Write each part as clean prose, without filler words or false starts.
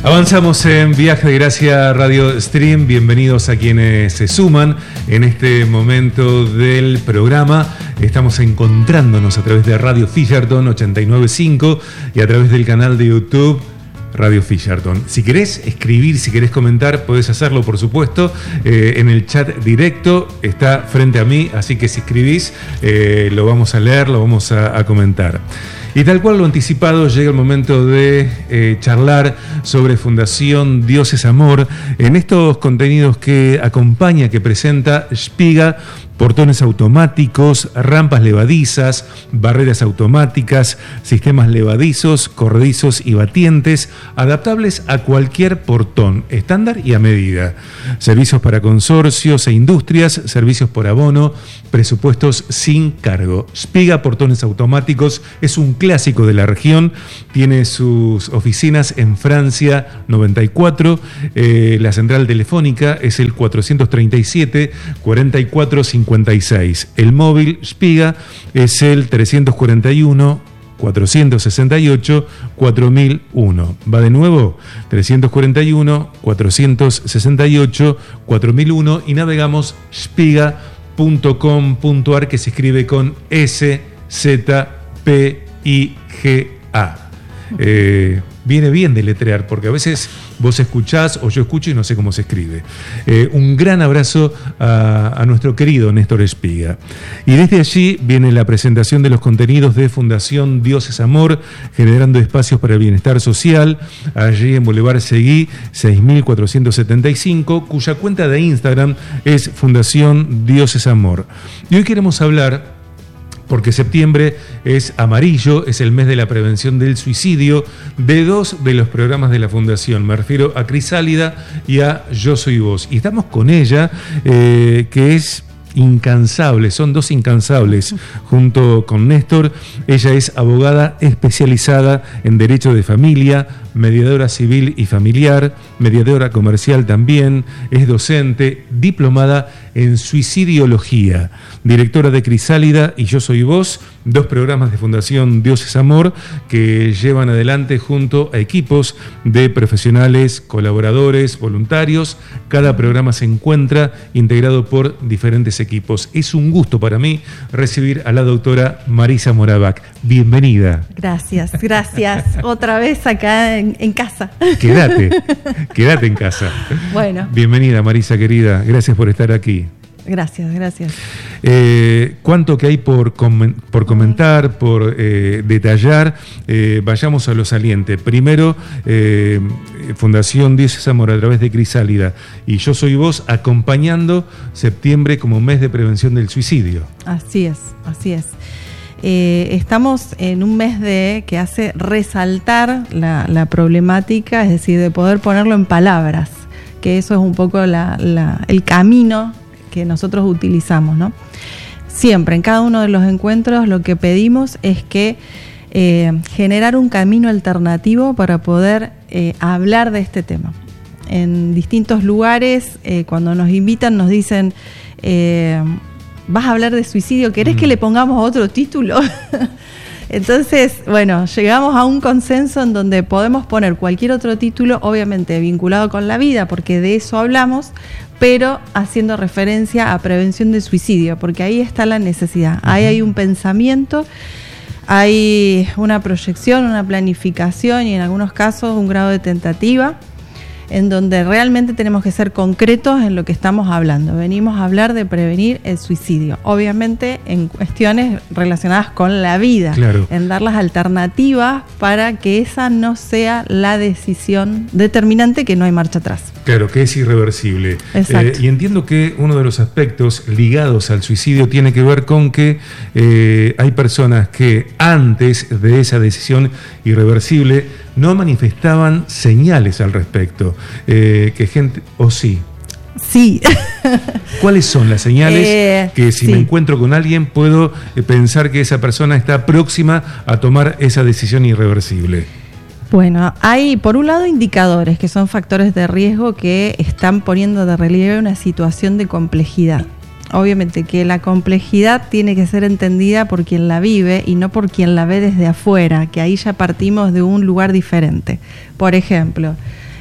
Avanzamos en Viaje de Gracia Radio Stream. Bienvenidos a quienes se suman en este momento del programa. Estamos encontrándonos a través de Radio Fisherton 89.5 y a través del canal de YouTube Radio Fisherton. Si querés escribir, si querés comentar, podés hacerlo, por supuesto, en el chat directo. Está frente a mí, así que si escribís, lo vamos a leer, lo vamos a comentar. Y tal cual lo anticipado, llega el momento de charlar sobre Fundación Dios es Amor en estos contenidos que acompaña, que presenta Spiga. Portones automáticos, rampas levadizas, barreras automáticas, sistemas levadizos, corredizos y batientes, adaptables a cualquier portón, estándar y a medida. Servicios para consorcios e industrias, servicios por abono, presupuestos sin cargo. Spiga Portones Automáticos es un clásico de la región, tiene sus oficinas en Francia 94, la central telefónica es el 437 44 56. El móvil Spiga es el 341 468 4001. Va de nuevo, 341 468 4001 y navegamos spiga.com.ar, que se escribe con SZPIGA. Viene bien deletrear, porque a veces vos escuchás o yo escucho y no sé cómo se escribe. Un gran abrazo a nuestro querido Néstor Spiga. Y desde allí viene la presentación de los contenidos de Fundación Dios es Amor, generando espacios para el bienestar social, allí en Boulevard Seguí 6475, cuya cuenta de Instagram es Fundación Dios es Amor. Y hoy queremos hablar, porque septiembre es amarillo, es el mes de la prevención del suicidio, de dos de los programas de la Fundación. Me refiero a Crisálida y a Yo Soy Vos. Y estamos con ella, que es incansable, son dos incansables, junto con Néstor. Ella es abogada especializada en Derecho de Familia, mediadora civil y familiar, mediadora comercial también, es docente, diplomada en suicidiología, directora de Crisálida y Yo Soy Vos, dos programas de Fundación Dios es Amor que llevan adelante junto a equipos de profesionales, colaboradores, voluntarios. Cada programa se encuentra integrado por diferentes equipos. Es un gusto para mí recibir a la doctora Marisa Moravec. Bienvenida. Gracias. Otra vez acá en casa. Quédate en casa. Bueno. Bienvenida, Marisa, querida. Gracias por estar aquí. Gracias. ¿Cuánto que hay por comentar, por detallar? Vayamos a lo saliente. Primero, Fundación Dios es Amor a través de Crisálida y Yo Soy Vos, acompañando septiembre como mes de prevención del suicidio. Así es. Estamos en un mes que hace resaltar la problemática, es decir, de poder ponerlo en palabras, que eso es un poco el camino que nosotros utilizamos, ¿no? Siempre, en cada uno de los encuentros, lo que pedimos es que generar un camino alternativo para poder hablar de este tema. En distintos lugares, cuando nos invitan, nos dicen, ¿vas a hablar de suicidio? ¿Querés que le pongamos otro título? Entonces, bueno, llegamos a un consenso en donde podemos poner cualquier otro título, obviamente vinculado con la vida, porque de eso hablamos, pero haciendo referencia a prevención del suicidio, porque ahí está la necesidad. Ahí hay un pensamiento, hay una proyección, una planificación y en algunos casos un grado de tentativa, en donde realmente tenemos que ser concretos en lo que estamos hablando. Venimos a hablar de prevenir el suicidio, obviamente en cuestiones relacionadas con la vida, claro, en dar las alternativas para que esa no sea la decisión determinante, que no hay marcha atrás. Claro, que es irreversible. Exacto. Y entiendo que uno de los aspectos ligados al suicidio tiene que ver con que hay personas que antes de esa decisión irreversible no manifestaban señales al respecto. Que gente, ¿o sí? Sí. ¿Cuáles son las señales que si me encuentro con alguien puedo pensar que esa persona está próxima a tomar esa decisión irreversible? Bueno, hay por un lado indicadores que son factores de riesgo que están poniendo de relieve una situación de complejidad. Obviamente que la complejidad tiene que ser entendida por quien la vive y no por quien la ve desde afuera, que ahí ya partimos de un lugar diferente. Por ejemplo,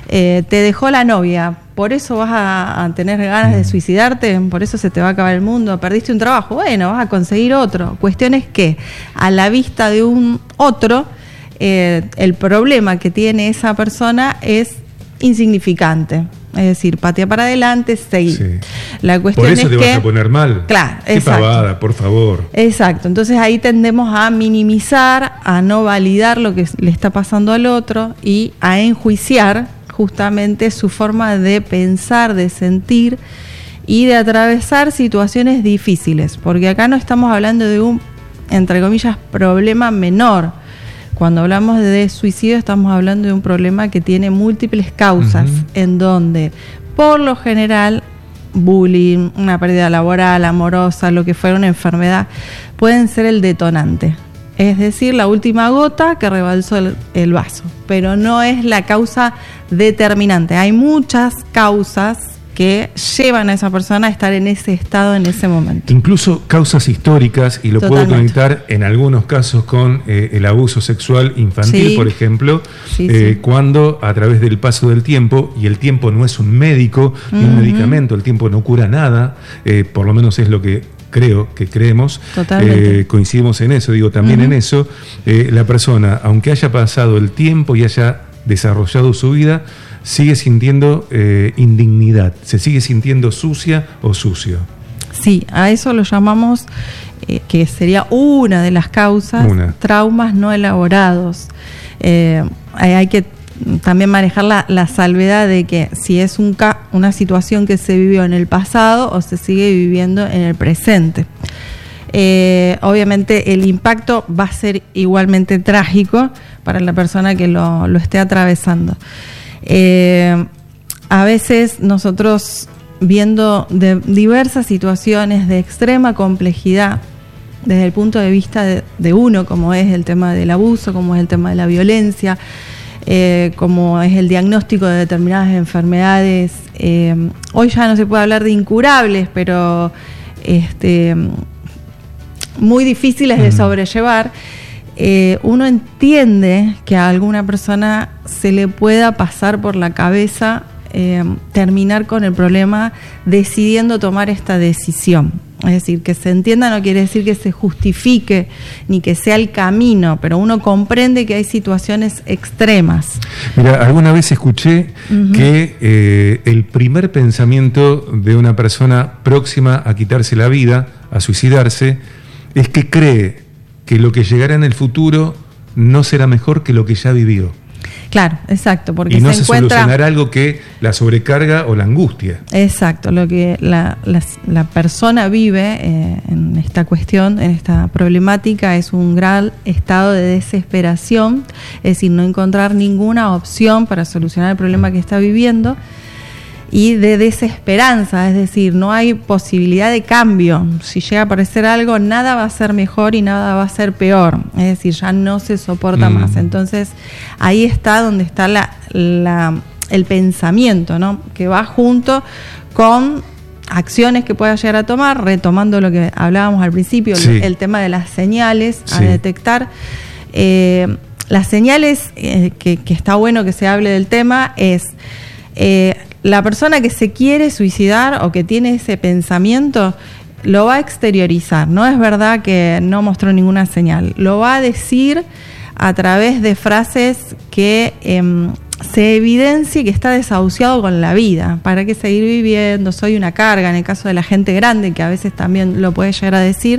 te dejó la novia, por eso vas a tener ganas de suicidarte, por eso se te va a acabar el mundo, perdiste un trabajo, bueno, vas a conseguir otro. Cuestión es que a la vista de un otro, el problema que tiene esa persona es insignificante. Es decir, patea para adelante, seguí. Sí. La cuestión por eso es te que, vas a poner mal. Claro, qué exacto. Pavada, por favor. Exacto. Entonces ahí tendemos a minimizar, a no validar lo que le está pasando al otro y a enjuiciar justamente su forma de pensar, de sentir y de atravesar situaciones difíciles. Porque acá no estamos hablando de un, entre comillas, problema menor. Cuando hablamos de suicidio estamos hablando de un problema que tiene múltiples causas, en donde por lo general bullying, una pérdida laboral, amorosa, lo que fuera una enfermedad, pueden ser el detonante. Es decir, la última gota que rebalsó el vaso, pero no es la causa determinante. Hay muchas causas que llevan a esa persona a estar en ese estado en ese momento. Incluso causas históricas, y lo puedo conectar en algunos casos con el abuso sexual infantil, por ejemplo, cuando a través del paso del tiempo, y el tiempo no es un médico ni un medicamento, el tiempo no cura nada, por lo menos es lo que creemos, coincidimos en eso, digo también en eso, la persona, aunque haya pasado el tiempo y haya desarrollado su vida, sigue sintiendo indignidad, se sigue sintiendo sucia o sucio. Sí, a eso lo llamamos, que sería una de las causas, traumas no elaborados. Hay que también manejar la salvedad de que si es una situación que se vivió en el pasado o se sigue viviendo en el presente. Obviamente el impacto va a ser igualmente trágico para la persona que lo esté atravesando. A veces nosotros, viendo de diversas situaciones de extrema complejidad desde el punto de vista de uno, como es el tema del abuso, como es el tema de la violencia, como es el diagnóstico de determinadas enfermedades, hoy ya no se puede hablar de incurables, pero muy difíciles de sobrellevar. Uno entiende que a alguna persona se le pueda pasar por la cabeza terminar con el problema decidiendo tomar esta decisión. Es decir, que se entienda no quiere decir que se justifique ni que sea el camino, pero uno comprende que hay situaciones extremas. Mira, alguna vez escuché que el primer pensamiento de una persona próxima a quitarse la vida, a suicidarse, es que cree que lo que llegará en el futuro no será mejor que lo que ya vivió. Claro, exacto, porque y no se solucionará algo que la sobrecarga o la angustia. Exacto, lo que la persona vive en esta cuestión, en esta problemática, es un gran estado de desesperación, es decir, no encontrar ninguna opción para solucionar el problema que está viviendo, y de desesperanza, es decir, no hay posibilidad de cambio. Si llega a aparecer algo, nada va a ser mejor y nada va a ser peor, es decir, ya no se soporta más. Entonces ahí está donde está el pensamiento, ¿no? Que va junto con acciones que pueda llegar a tomar, retomando lo que hablábamos al principio, el tema de las señales a detectar. Las señales, que está bueno que se hable del tema, es la persona que se quiere suicidar o que tiene ese pensamiento lo va a exteriorizar. No es verdad que no mostró ninguna señal. Lo va a decir a través de frases que se evidencie que está desahuciado con la vida. ¿Para qué seguir viviendo? Soy una carga, en el caso de la gente grande, que a veces también lo puede llegar a decir.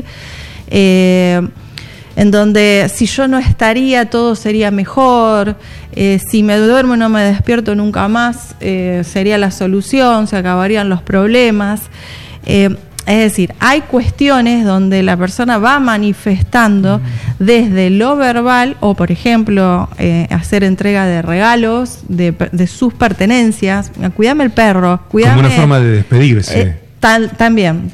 En donde si yo no estaría todo sería mejor, si me duermo y no me despierto nunca más sería la solución, se acabarían los problemas. Es decir, hay cuestiones donde la persona va manifestando desde lo verbal o, por ejemplo, hacer entrega de regalos, de sus pertenencias. Cuídame el perro, cuídame. Como una forma de despedirse. También.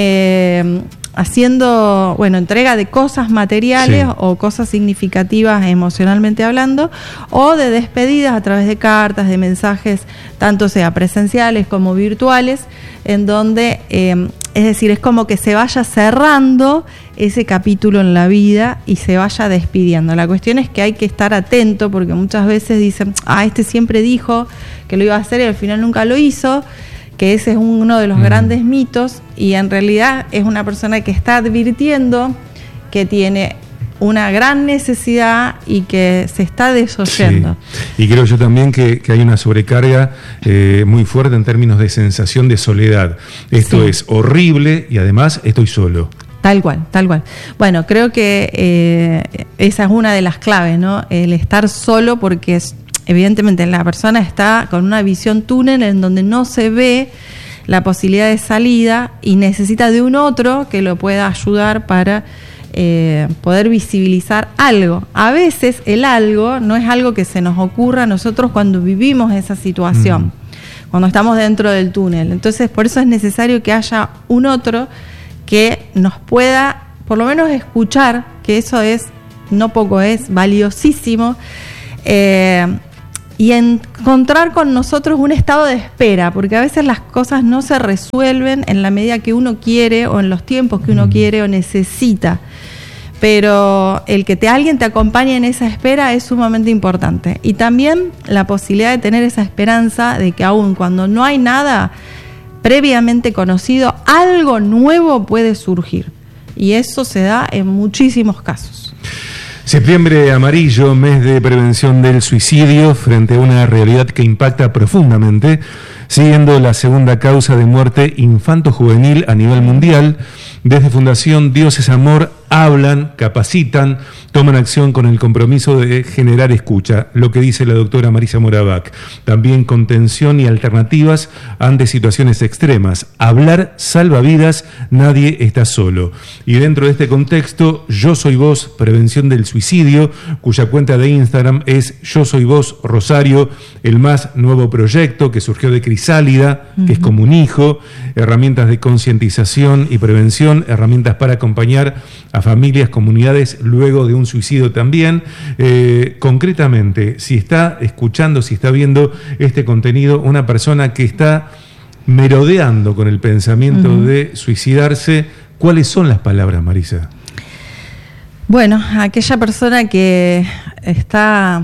Haciendo, entrega de cosas materiales o cosas significativas emocionalmente hablando, o de despedidas a través de cartas, de mensajes, tanto sea presenciales como virtuales, en donde Es decir, es como que se vaya cerrando ese capítulo en la vida y se vaya despidiendo. La cuestión es que hay que estar atento, porque muchas veces dicen, este siempre dijo que lo iba a hacer y al final nunca lo hizo, que ese es uno de los grandes mitos, y en realidad es una persona que está advirtiendo que tiene una gran necesidad y que se está desoyendo. Sí. Y creo yo también que hay una sobrecarga muy fuerte en términos de sensación de soledad. Esto es horrible y además estoy solo. Tal cual, tal cual. Bueno, creo que esa es una de las claves, ¿no? El estar solo, porque evidentemente la persona está con una visión túnel en donde no se ve la posibilidad de salida y necesita de un otro que lo pueda ayudar para poder visibilizar algo. A veces el algo no es algo que se nos ocurra a nosotros cuando vivimos esa situación, cuando estamos dentro del túnel. Entonces, por eso es necesario que haya un otro que nos pueda, por lo menos, escuchar, que eso es, no poco, es valiosísimo, y encontrar con nosotros un estado de espera, porque a veces las cosas no se resuelven en la medida que uno quiere o en los tiempos que uno quiere o necesita. Pero el que alguien te acompañe en esa espera es sumamente importante. Y también la posibilidad de tener esa esperanza de que aún cuando no hay nada previamente conocido, algo nuevo puede surgir. Y eso se da en muchísimos casos. Septiembre amarillo, mes de prevención del suicidio, frente a una realidad que impacta profundamente, siendo la segunda causa de muerte infanto-juvenil a nivel mundial. Desde Fundación Dios es Amor hablan, capacitan, toman acción con el compromiso de generar escucha, lo que dice la doctora Marisa Moravec. También contención y alternativas ante situaciones extremas. Hablar salva vidas, nadie está solo. Y dentro de este contexto, Yo Soy Vos, Prevención del Suicidio, cuya cuenta de Instagram es Yo Soy Vos Rosario, el más nuevo proyecto que surgió de Crisálida, que es como un hijo, herramientas de concientización y prevención, herramientas para acompañar a familias, comunidades, luego de un suicidio también. Concretamente, si está escuchando, si está viendo este contenido, una persona que está merodeando con el pensamiento de suicidarse, ¿cuáles son las palabras, Marisa? Bueno, aquella persona que está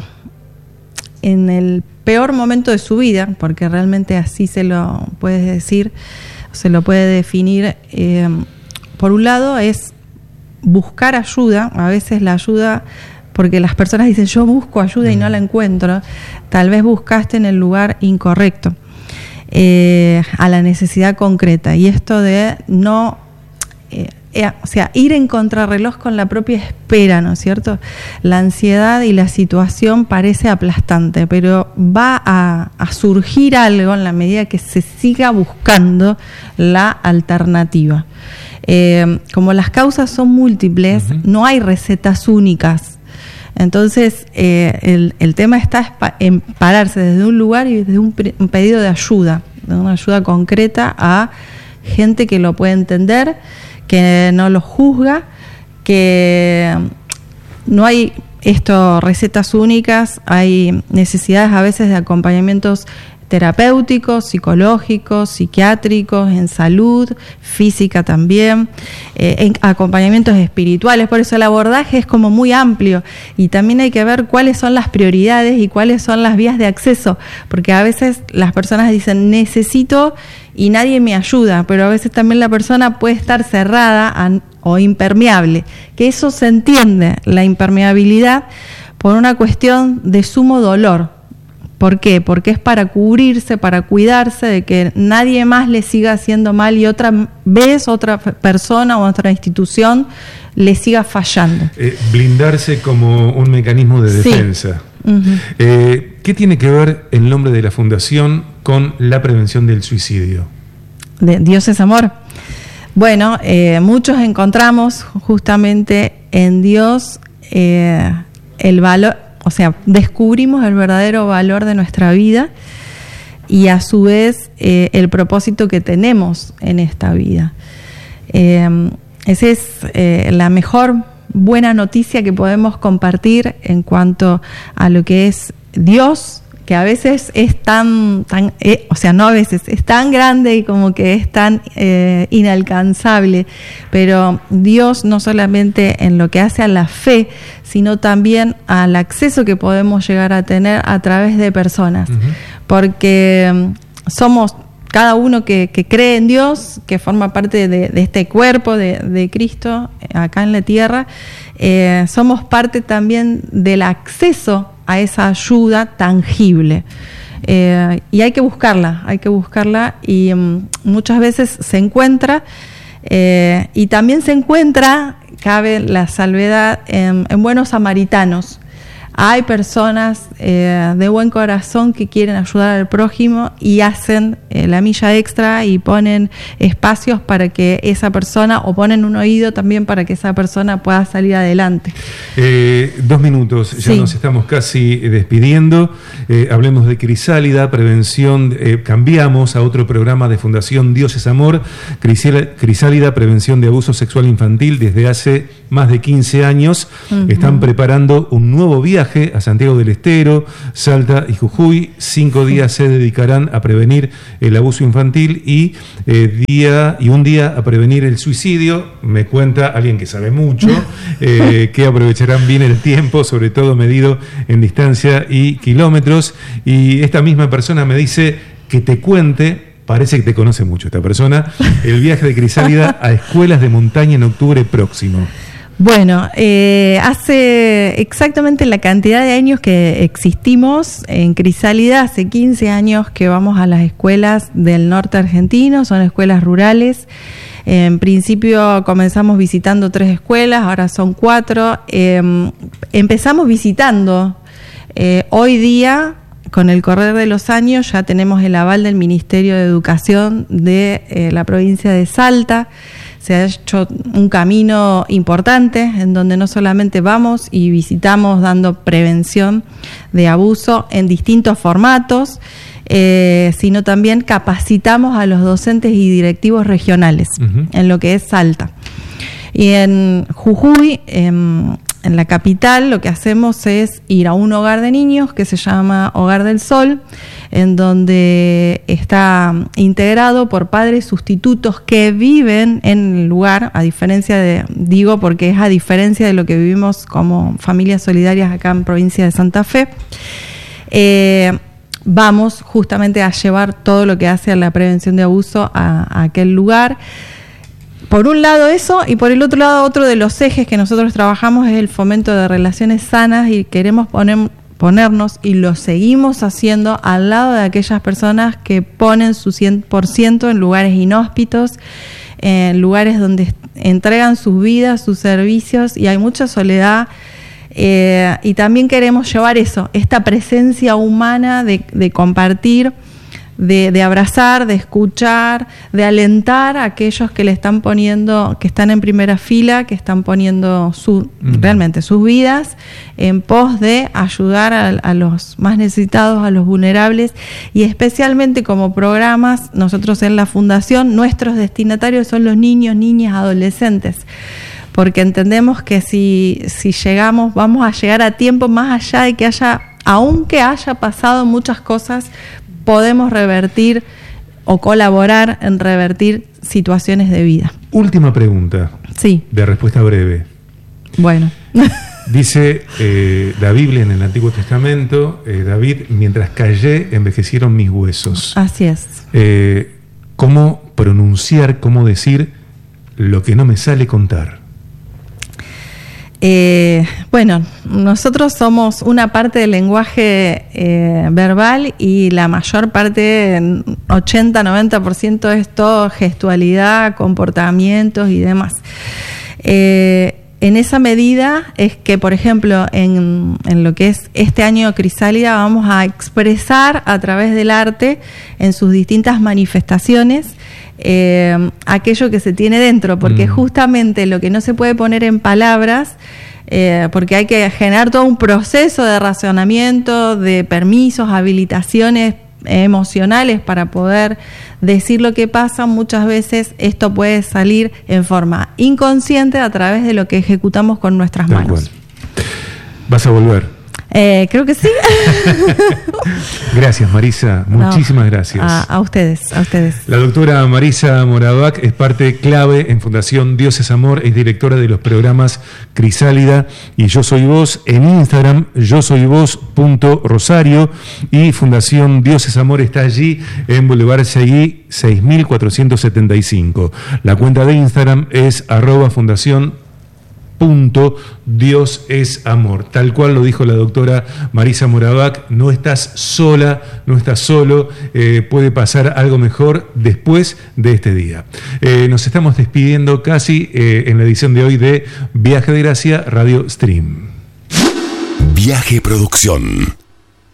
en el peor momento de su vida, porque realmente así se lo puede decir, se lo puede definir, por un lado es buscar ayuda. A veces la ayuda, porque las personas dicen yo busco ayuda y no la encuentro, tal vez buscaste en el lugar incorrecto, a la necesidad concreta, y esto de no, o sea, ir en contrarreloj con la propia espera, ¿no es cierto? La ansiedad y la situación parece aplastante, pero va a surgir algo en la medida que se siga buscando la alternativa. Como las causas son múltiples, no hay recetas únicas. Entonces, el tema está en pararse desde un lugar y desde un pedido de ayuda, de una ayuda concreta a gente que lo puede entender, que no lo juzga, que no hay recetas únicas, hay necesidades a veces de acompañamientos terapéuticos, psicológicos, psiquiátricos, en salud, física también, en acompañamientos espirituales. Por eso el abordaje es como muy amplio, y también hay que ver cuáles son las prioridades y cuáles son las vías de acceso, porque a veces las personas dicen necesito y nadie me ayuda, pero a veces también la persona puede estar cerrada o impermeable, que eso se entiende, la impermeabilidad, por una cuestión de sumo dolor. ¿Por qué? Porque es para cubrirse, para cuidarse de que nadie más le siga haciendo mal y otra vez otra persona o otra institución le siga fallando. Blindarse como un mecanismo de defensa. ¿Qué tiene que ver el nombre de la fundación con la prevención del suicidio? Dios es amor. Bueno, muchos encontramos justamente en Dios el valor. O sea, descubrimos el verdadero valor de nuestra vida y a su vez el propósito que tenemos en esta vida. Esa es la mejor buena noticia que podemos compartir en cuanto a lo que es Dios que a veces es no a veces, es tan grande y como que es tan inalcanzable, pero Dios no solamente en lo que hace a la fe, sino también al acceso que podemos llegar a tener a través de personas, porque somos cada uno que cree en Dios, que forma parte de este cuerpo de Cristo acá en la tierra, somos parte también del acceso a esa ayuda tangible. Y hay que buscarla y muchas veces se encuentra, y también se encuentra, cabe la salvedad, en buenos samaritanos. Hay personas de buen corazón que quieren ayudar al prójimo y hacen la milla extra y ponen espacios para que esa persona, o ponen un oído también para que esa persona pueda salir adelante. 2 minutos, ya nos estamos casi despidiendo. Hablemos de Crisálida, prevención. Cambiamos a otro programa de Fundación Dios es Amor. Crisálida, prevención de abuso sexual infantil. Desde hace más de 15 años están preparando un nuevo viaje a Santiago del Estero, Salta y Jujuy. 5 días se dedicarán a prevenir el abuso infantil y un día a prevenir el suicidio. Me cuenta alguien que sabe mucho, que aprovecharán bien el tiempo, sobre todo medido en distancia y kilómetros. Y esta misma persona me dice que te cuente, parece que te conoce mucho esta persona, el viaje de Crisálida a escuelas de montaña en octubre próximo. Bueno, hace exactamente la cantidad de años que existimos en Crisálida, hace 15 años que vamos a las escuelas del norte argentino, son escuelas rurales. En principio comenzamos visitando 3 escuelas, ahora son 4. Empezamos visitando. Hoy día, con el correr de los años, ya tenemos el aval del Ministerio de Educación de la provincia de Salta. Se ha hecho un camino importante en donde no solamente vamos y visitamos dando prevención de abuso en distintos formatos, sino también capacitamos a los docentes y directivos regionales en lo que es Salta. Y en Jujuy, en la capital, lo que hacemos es ir a un hogar de niños que se llama Hogar del Sol, en donde está integrado por padres sustitutos que viven en el lugar, porque es a diferencia de lo que vivimos como familias solidarias acá en provincia de Santa Fe. Vamos justamente a llevar todo lo que hace a la prevención de abuso a aquel lugar. Por un lado eso, y por el otro lado, otro de los ejes que nosotros trabajamos es el fomento de relaciones sanas, y queremos ponernos, y lo seguimos haciendo, al lado de aquellas personas que ponen su 100% en lugares inhóspitos, en lugares donde entregan sus vidas, sus servicios, y hay mucha soledad. Y también queremos llevar esta presencia humana de compartir, de abrazar, de escuchar, de alentar a aquellos que le están poniendo, que están en primera fila, que están poniendo realmente sus vidas en pos de ayudar a los más necesitados, a los vulnerables, y especialmente como programas, nosotros en la Fundación, nuestros destinatarios son los niños, niñas, adolescentes, porque entendemos que si llegamos, vamos a llegar a tiempo, más allá de que aunque haya pasado muchas cosas, podemos revertir o colaborar en revertir situaciones de vida. Última pregunta. Sí. De respuesta breve. Bueno. Dice la Biblia en el Antiguo Testamento, David, mientras callé, envejecieron mis huesos. Así es. ¿Cómo pronunciar, cómo decir lo que no me sale contar? Bueno, nosotros somos una parte del lenguaje verbal, y la mayor parte, 80-90% es todo gestualidad, comportamientos y demás. En esa medida es que, por ejemplo, en lo que es este año Crisálida, vamos a expresar a través del arte, en sus distintas manifestaciones, aquello que se tiene dentro, porque justamente lo que no se puede poner en palabras, porque hay que generar todo un proceso de razonamiento, de permisos, habilitaciones emocionales para poder decir lo que pasa. Muchas veces esto puede salir en forma inconsciente a través de lo que ejecutamos con nuestras manos. ¿Vas a volver? Creo que sí. Gracias, Marisa. Muchísimas gracias. A ustedes, a ustedes. La doctora Marisa Moravac es parte clave en Fundación Dios es Amor, es directora de los programas Crisálida y Yo Soy Vos en Instagram, yosoyvos.rosario, y Fundación Dios es Amor está allí en Boulevard Seguí 6475. La cuenta de Instagram es @fundación.Dios es Amor. Tal cual lo dijo la doctora Marisa Moravac, no estás sola, no estás solo, puede pasar algo mejor después de este día. Nos estamos despidiendo casi en la edición de hoy de Viaje de Gracia Radio Stream. Viaje Producción.